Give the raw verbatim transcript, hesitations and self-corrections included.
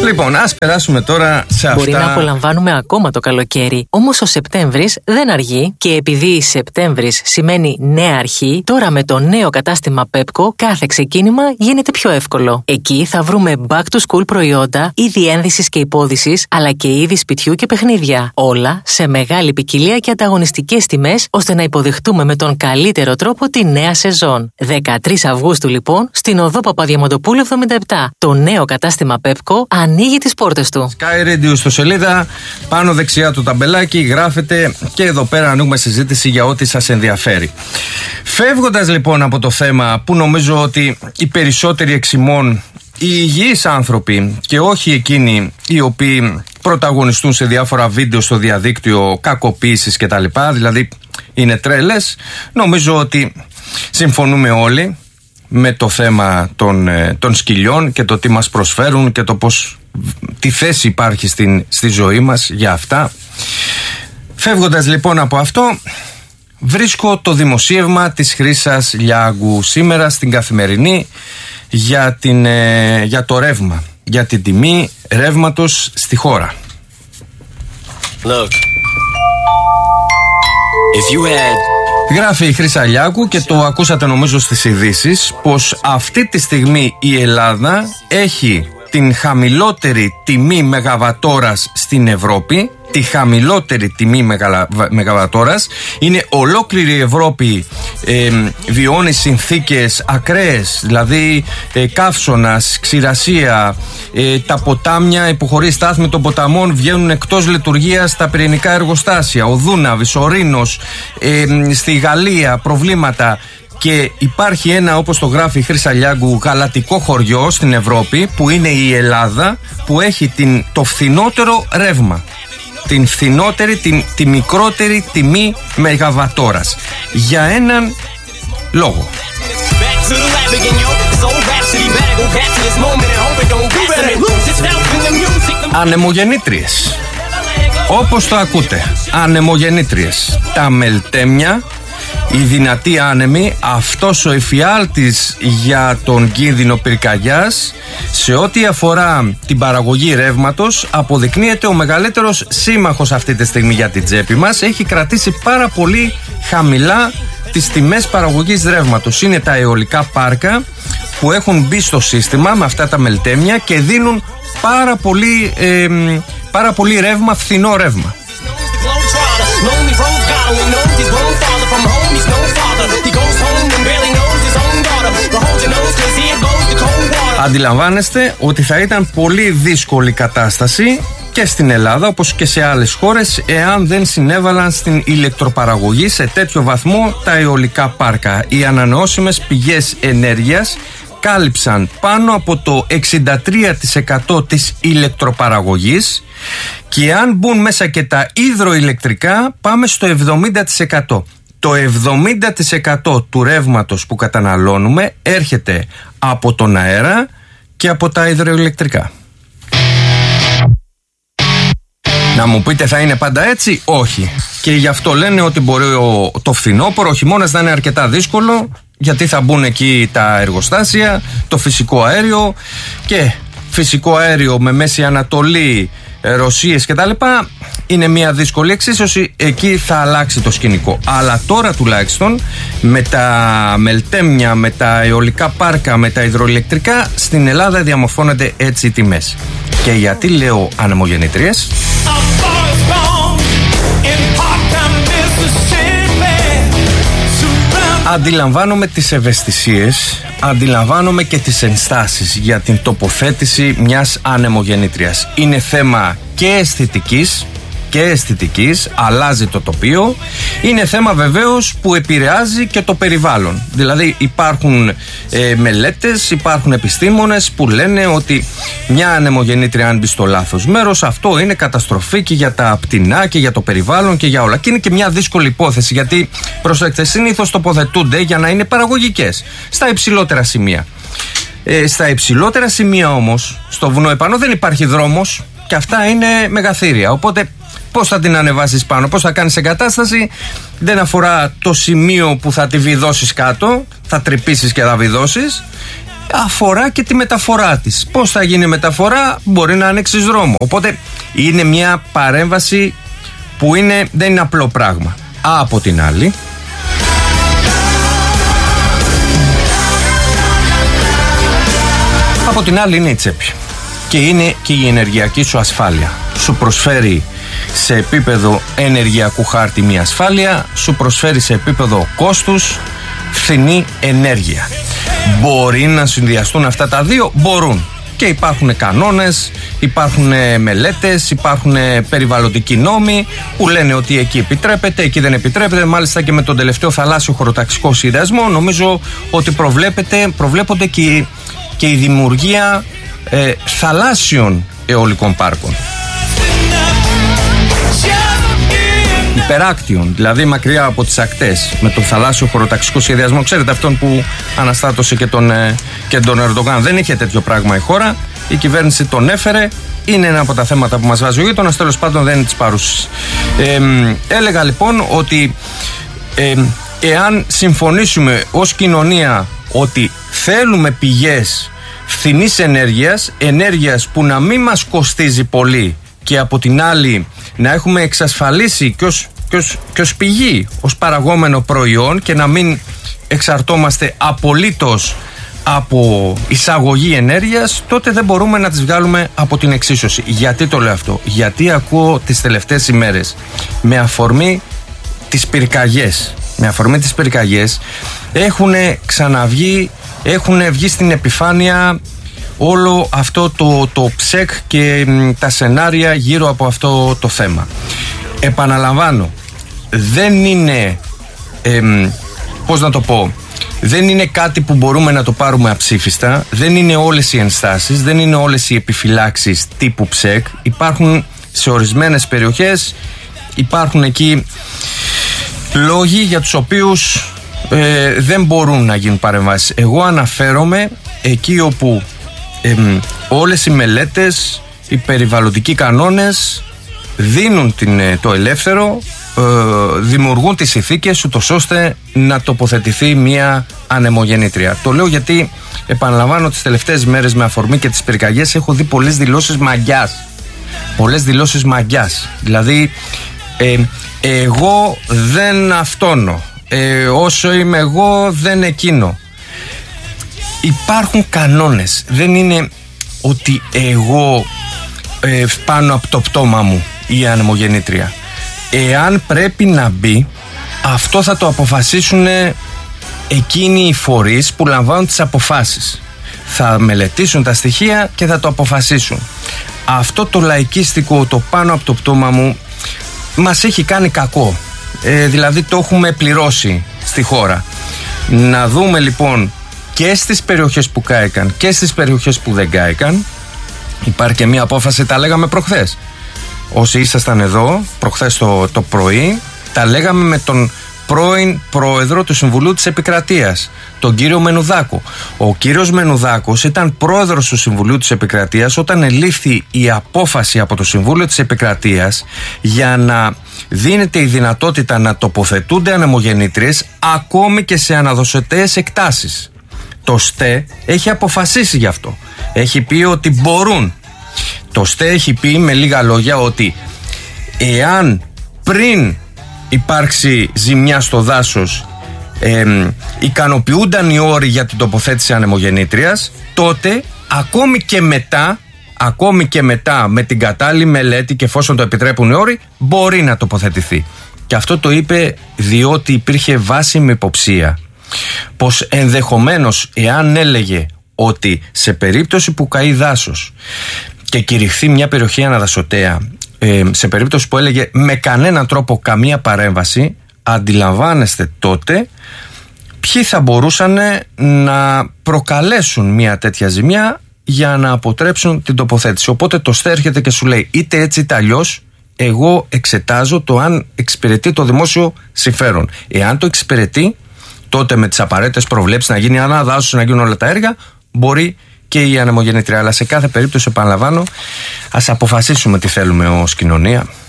Λοιπόν, ας περάσουμε τώρα σε αυτά. Μπορεί να απολαμβάνουμε ακόμα το καλοκαίρι. Όμως ο Σεπτέμβρης δεν αργεί και επειδή Σεπτέμβρης σημαίνει νέα αρχή, τώρα με το νέο κατάστημα Pepco κάθε ξεκίνημα γίνεται πιο εύκολο. Εκεί θα βρούμε back to school προϊόντα, είδη ένδυσης και υπόδυσης, αλλά και είδη σπιτιού και παιχνίδια. Όλα σε μεγάλη ποικιλία και ανταγωνιστικές τιμές, ώστε να υποδεχτούμε με τον καλύτερο τρόπο τη νέα σεζόν. δεκατρείς Αυγούστου λοιπόν, στην οδό Παπαδιαμαντοπούλου εβδομήντα επτά. Το νέο κατάστημα Pepco ανοίγει τις πόρτες του. Sky Radio στο σελίδα, πάνω δεξιά του ταμπελάκι γράφεται και εδώ πέρα ανοίγουμε συζήτηση για ό,τι σας ενδιαφέρει. Φεύγοντας λοιπόν από το θέμα που νομίζω ότι οι περισσότεροι εξημών, οι υγιείς άνθρωποι και όχι εκείνοι οι οποίοι πρωταγωνιστούν σε διάφορα βίντεο στο διαδίκτυο κακοποίησης κτλ., δηλαδή είναι τρέλες, νομίζω ότι συμφωνούμε όλοι με το θέμα των, των σκυλιών και το τι μας προσφέρουν και το πώς, τι θέση υπάρχει στην, στη ζωή μας για αυτά. Φεύγοντας λοιπόν από αυτό, βρίσκω το δημοσίευμα της Χρύσας Λιάγκου σήμερα στην Καθημερινή για, την, για το ρεύμα, για την τιμή ρεύματος στη χώρα. Look. If you had... Γράφει η Χρύσα Λιάγκου και το ακούσατε νομίζω στις ειδήσεις, πως αυτή τη στιγμή η Ελλάδα έχει την χαμηλότερη τιμή μεγαβατόρας στην Ευρώπη. Τη χαμηλότερη τιμή μεγαλα, μεγαβατόρας. Είναι ολόκληρη η Ευρώπη ε, βιώνει συνθήκες ακραίες, δηλαδή ε, καύσωνας, ξηρασία, ε, τα ποτάμια υποχωρείς στάθμη των ποταμών βγαίνουν εκτός λειτουργίας τα πυρηνικά εργοστάσια, ο Δούναβης, ο Ρήνος, ε, στη Γαλλία προβλήματα. Και υπάρχει ένα, όπως το γράφει η Χρύσα Λιάγκου, γαλατικό χωριό στην Ευρώπη που είναι η Ελλάδα, που έχει την, το φθηνότερο ρεύμα. Την φθηνότερη, την, τη μικρότερη τιμή μεγαβατόρας. Για έναν λόγο. Ανεμογεννήτριες. Όπως το ακούτε, ανεμογεννήτριες. Τα μελτέμια, οι δυνατοί άνεμοι, αυτός ο εφιάλτης για τον κίνδυνο πυρκαγιάς, σε ό,τι αφορά την παραγωγή ρεύματος, αποδεικνύεται ο μεγαλύτερος σύμμαχος αυτή τη στιγμή για την τσέπη μας. Έχει κρατήσει πάρα πολύ χαμηλά τις τιμές παραγωγής ρεύματος. Είναι τα αιωλικά πάρκα που έχουν μπει στο σύστημα με αυτά τα μελτέμια και δίνουν πάρα πολύ, ε, πάρα πολύ ρεύμα, φθηνό ρεύμα. Αντιλαμβάνεστε ότι θα ήταν πολύ δύσκολη κατάσταση και στην Ελλάδα όπως και σε άλλες χώρες εάν δεν συνέβαλαν στην ηλεκτροπαραγωγή σε τέτοιο βαθμό τα αιωλικά πάρκα. Οι ανανεώσιμες πηγές ενέργειας κάλυψαν πάνω από το εξήντα τρία τοις εκατό της ηλεκτροπαραγωγής και αν μπουν μέσα και τα υδροηλεκτρικά πάμε στο εβδομήντα τοις εκατό. Το εβδομήντα τοις εκατό του ρεύματος που καταναλώνουμε έρχεται από τον αέρα και από τα υδροηλεκτρικά. Να μου πείτε, θα είναι πάντα έτσι? Όχι. Και γι' αυτό λένε ότι μπορεί ο, το φθινόπωρο, ο χειμώνας να είναι αρκετά δύσκολο, γιατί θα μπουν εκεί τα εργοστάσια, το φυσικό αέριο και φυσικό αέριο με Μέση Ανατολή, Ρωσίες κτλ. Είναι μια δύσκολη εξίσωση, εκεί θα αλλάξει το σκηνικό. Αλλά τώρα τουλάχιστον με τα μελτέμια, με τα αιωλικά πάρκα, με τα υδροηλεκτρικά στην Ελλάδα διαμορφώνονται έτσι οι τιμές. Και γιατί λέω ανεμογεννήτριες? Αντιλαμβάνομαι τις ευαισθησίες, αντιλαμβάνομαι και τις ενστάσεις για την τοποθέτηση μιας ανεμογεννήτριας. Είναι θέμα και αισθητικής και αισθητικής, αλλάζει το τοπίο. Είναι θέμα βεβαίως που επηρεάζει και το περιβάλλον. Δηλαδή υπάρχουν ε, μελέτες, υπάρχουν επιστήμονες που λένε ότι μια ανεμογεννήτρια αν μπει στο λάθος μέρος, αυτό είναι καταστροφή και για τα πτηνά και για το περιβάλλον και για όλα. Και είναι και μια δύσκολη υπόθεση, γιατί προσέξτε, συνήθως τοποθετούνται για να είναι παραγωγικές στα υψηλότερα σημεία. Ε, στα υψηλότερα σημεία όμως, στο βουνό επάνω δεν υπάρχει δρόμος και αυτά είναι μεγαθύρια. Οπότε πώς θα την ανεβάσεις πάνω, πώς θα κάνεις εγκατάσταση, δεν αφορά το σημείο που θα τη βιδώσεις κάτω, θα τρυπήσεις και θα βιδώσεις. αφορά και τη μεταφορά της. Πώς θα γίνει η μεταφορά? Μπορεί να ανοίξεις δρόμο. Οπότε είναι μια παρέμβαση που είναι, δεν είναι απλό πράγμα. Α, από την άλλη, από την άλλη είναι η τσέπη και είναι και η ενεργειακή σου ασφάλεια. Σου προσφέρει σε επίπεδο ενεργειακού χάρτη μια ασφάλεια, σου προσφέρει σε επίπεδο κόστους φθηνή ενέργεια. Μπορεί να συνδυαστούν αυτά τα δύο? Μπορούν. Και υπάρχουν κανόνες, υπάρχουν μελέτες, υπάρχουν περιβαλλοντικοί νόμοι που λένε ότι εκεί επιτρέπεται, εκεί δεν επιτρέπεται. Μάλιστα και με τον τελευταίο θαλάσσιο χωροταξικό σχεδιασμό νομίζω ότι προβλέπεται, προβλέπονται και, και η δημιουργία ε, θαλάσσιων αιωλικών πάρκων. Υπεράκτιων, δηλαδή μακριά από τις ακτές, με τον θαλάσσιο χωροταξικό σχεδιασμό. Ξέρετε αυτόν που αναστάτωσε και τον, και τον Ερντογάν. Δεν είχε τέτοιο πράγμα η χώρα. Η κυβέρνηση τον έφερε. Είναι ένα από τα θέματα που μας βάζει ο γείτονας. Τέλος πάντων δεν είναι της παρούσης. Ε, έλεγα λοιπόν ότι ε, εάν συμφωνήσουμε ως κοινωνία ότι θέλουμε πηγές φθηνής ενέργειας, ενέργειας που να μην μας κοστίζει πολύ, και από την άλλη να έχουμε εξασφαλίσει και ως, και ως, και ως πηγή, ως παραγόμενο προϊόν, και να μην εξαρτώμαστε απολύτως από εισαγωγή ενέργειας, τότε δεν μπορούμε να τις βγάλουμε από την εξίσωση. Γιατί το λέω αυτό? Γιατί ακούω τις τελευταίες ημέρες, με αφορμή τις πυρκαγιές, με αφορμή τις πυρκαγιές έχουν ξαναβγεί, έχουν βγει στην επιφάνεια όλο αυτό το, το ψεκ και μ, τα σενάρια γύρω από αυτό το θέμα. Επαναλαμβάνω, δεν είναι εμ, πώς να το πω, δεν είναι κάτι που μπορούμε να το πάρουμε αψήφιστα, δεν είναι όλες οι ενστάσεις, δεν είναι όλες οι επιφυλάξεις τύπου ψεκ. Υπάρχουν σε ορισμένες περιοχές, υπάρχουν εκεί λόγοι για τους οποίους ε, δεν μπορούν να γίνουν παρεμβάσεις. Εγώ αναφέρομαι εκεί όπου Ε, όλες οι μελέτες, οι περιβαλλοντικοί κανόνες δίνουν την, το ελεύθερο, ε, δημιουργούν τις συνθήκες ούτως ώστε να τοποθετηθεί μια ανεμογεννήτρια. Το λέω γιατί, επαναλαμβάνω, τις τελευταίες μέρες με αφορμή και τις πυρκαγιές έχω δει πολλές δηλώσεις μαγιάς. Πολλές δηλώσεις μαγιάς. Δηλαδή ε, εγώ δεν αυτόνω, ε, όσο είμαι εγώ δεν εκείνο. Υπάρχουν κανόνες. Δεν είναι ότι εγώ ε, πάνω από το πτώμα μου η ανεμογεννήτρια. Εάν πρέπει να μπει, αυτό θα το αποφασίσουν εκείνοι οι φορείς που λαμβάνουν τις αποφάσεις. Θα μελετήσουν τα στοιχεία και θα το αποφασίσουν. Αυτό το λαϊκίστικο, το πάνω από το πτώμα μου, μας έχει κάνει κακό. Ε, δηλαδή το έχουμε πληρώσει στη χώρα. Να δούμε λοιπόν και στις περιοχές που κάηκαν και στις περιοχές που δεν κάηκαν. Υπάρχει και μία απόφαση, τα λέγαμε προχθές. Όσοι ήσασταν εδώ προχθές το, το πρωί, τα λέγαμε με τον πρώην πρόεδρο του Συμβουλίου της Επικρατείας, τον κύριο Μενουδάκο. Ο κύριος Μενουδάκος ήταν πρόεδρος του Συμβουλίου της Επικρατείας όταν ελήφθη η απόφαση από το Συμβούλιο της Επικρατείας για να δίνεται η δυνατότητα να τοποθετούνται ανεμογεννήτριες ακόμη και σε αναδοσωτές εκτάσεις. Το ΣΤΕ έχει αποφασίσει γι' αυτό. Έχει πει ότι μπορούν. Το ΣΤΕ έχει πει με λίγα λόγια ότι εάν πριν υπάρξει ζημιά στο δάσος ε, ικανοποιούνταν οι όροι για την τοποθέτηση ανεμογεννήτριας, τότε ακόμη και μετά, ακόμη και μετά με την κατάλληλη μελέτη και εφόσον το επιτρέπουν οι όροι, μπορεί να τοποθετηθεί. Και αυτό το είπε διότι υπήρχε βάσιμη υποψία πως ενδεχομένως, εάν έλεγε ότι σε περίπτωση που καεί δάσος και κηρυχθεί μια περιοχή αναδασωτέα, ε, σε περίπτωση που έλεγε με κανέναν τρόπο καμία παρέμβαση, αντιλαμβάνεστε τότε ποιοι θα μπορούσαν να προκαλέσουν μια τέτοια ζημιά για να αποτρέψουν την τοποθέτηση. Οπότε το ΣΤΕ έρχεται και σου λέει είτε έτσι είτε αλλιώς, εγώ εξετάζω το αν εξυπηρετεί το δημόσιο συμφέρον. Εάν το εξυπηρετεί, τότε με τις απαραίτητες προβλέψεις να γίνει αναδάσωση, να γίνουν όλα τα έργα, μπορεί και η ανεμογεννήτρια. Αλλά σε κάθε περίπτωση, επαναλαμβάνω, ας αποφασίσουμε τι θέλουμε ως κοινωνία.